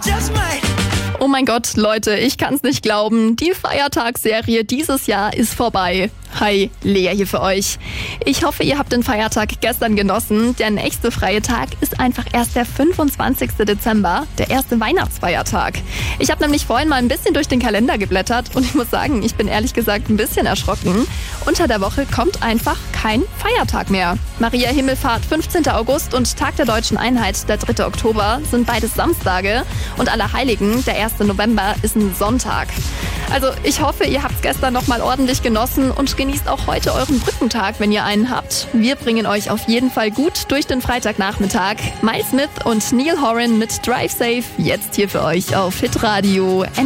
Oh mein Gott, Leute, ich kann's nicht glauben. Die Feiertagsserie dieses Jahr ist vorbei. Hi, Lea hier für euch. Ich hoffe, ihr habt den Feiertag gestern genossen. Der nächste freie Tag ist einfach erst der 25. Dezember, der erste Weihnachtsfeiertag. Ich habe nämlich vorhin mal ein bisschen durch den Kalender geblättert und ich muss sagen, ich bin ehrlich gesagt ein bisschen erschrocken. Unter der Woche kommt einfach kein Feiertag mehr. Maria Himmelfahrt, 15. August und Tag der Deutschen Einheit, der 3. Oktober, sind beides Samstage und Allerheiligen, der 1. November, ist ein Sonntag. Also ich hoffe, ihr habt's gestern noch mal ordentlich genossen und genießt auch heute euren Brückentag, wenn ihr einen habt. Wir bringen euch auf jeden Fall gut durch den Freitagnachmittag. Miles Smith und Neil Horan mit Drive Safe, jetzt hier für euch auf Hitradio.